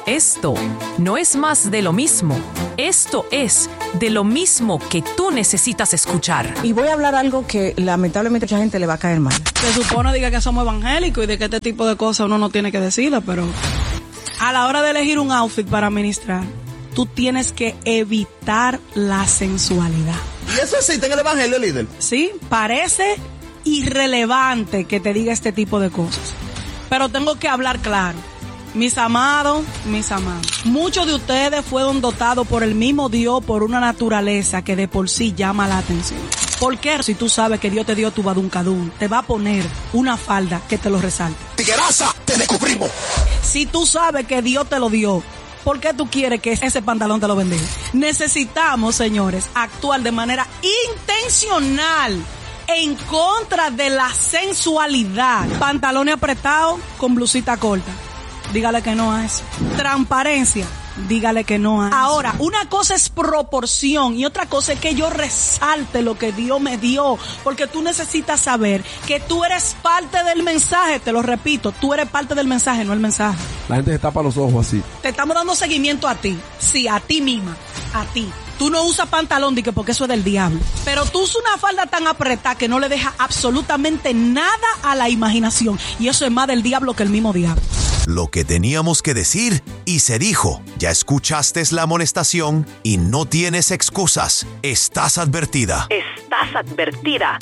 Esto no es más de lo mismo. Esto es de lo mismo que tú necesitas escuchar. Y voy a hablar algo que lamentablemente a mucha gente le va a caer mal. Se supone que somos evangélicos y de que este tipo de cosas uno no tiene que decirlo, pero a la hora de elegir un outfit para ministrar, tú tienes que evitar la sensualidad. ¿Y eso existe en el evangelio, líder? Sí, parece irrelevante que te diga este tipo de cosas, pero tengo que hablar claro. Mis amados, muchos de ustedes fueron dotados por el mismo Dios por una naturaleza que de por sí llama la atención. ¿Por qué? Si tú sabes que Dios te dio tu baduncadún, te va a poner una falda que te lo resalte. ¡Tigueraza! ¡Te descubrimos! Si tú sabes que Dios te lo dio, ¿por qué tú quieres que ese pantalón te lo bendiga? Necesitamos, señores, actuar de manera intencional en contra de la sensualidad. Pantalones apretados con blusita corta. Dígale que no a eso. Transparencia. Dígale que no a eso. Ahora, una cosa es proporción y otra cosa es que yo resalte lo que Dios me dio. Porque tú necesitas saber que tú eres parte del mensaje. Te lo repito, tú eres parte del mensaje, no el mensaje. La gente se tapa los ojos así. Te estamos dando seguimiento a ti. Sí, a ti misma. A ti. Tú no usas pantalón porque eso es del diablo. Pero tú usas una falda tan apretada que no le deja absolutamente nada a la imaginación. Y eso es más del diablo que el mismo diablo. Lo que teníamos que decir y se dijo. Ya escuchaste la amonestación y no tienes excusas. Estás advertida. Estás advertida.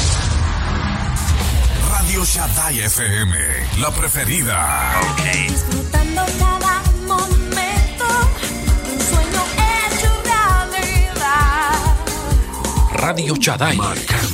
Radio Shaddai FM, la preferida. Okay. Disfrutando cada momento, un sueño hecho realidad. Radio Shaddai, marcando